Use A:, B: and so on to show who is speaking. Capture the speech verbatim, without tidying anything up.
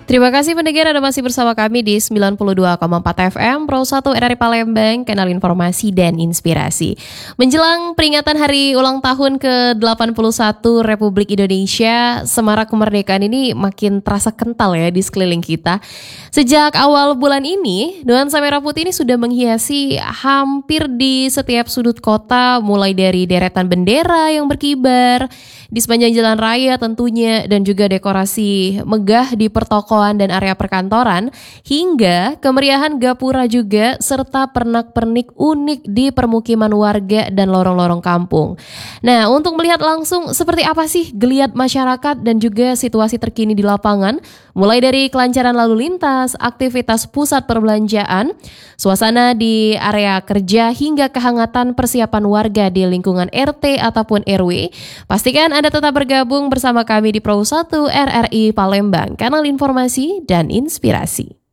A: Terima kasih pendengar Anda masih bersama kami di sembilan puluh dua koma empat F M Pro satu R R I Palembang, kanal informasi dan inspirasi. Menjelang peringatan hari ulang tahun ke delapan puluh satu Republik Indonesia, semarak kemerdekaan ini makin terasa kental ya di sekeliling kita. Sejak awal bulan ini, nuansa merah putih ini sudah menghiasi hampir di setiap sudut kota, mulai dari deretan bendera yang berkibar di sepanjang jalan raya tentunya, dan juga dekorasi megah di pertokoan dan area perkantoran, hingga kemeriahan gapura juga, serta pernak-pernik unik di permukiman warga dan lorong-lorong kampung. Nah, untuk melihat langsung seperti apa sih geliat masyarakat dan juga situasi terkini di lapangan, mulai dari kelancaran lalu lintas, aktivitas pusat perbelanjaan, suasana di area kerja, hingga kehangatan persiapan warga di lingkungan R T ataupun R W, pastikan Anda tetap bergabung bersama kami di Pro satu R R I Palembang, kanal informasi dan inspirasi.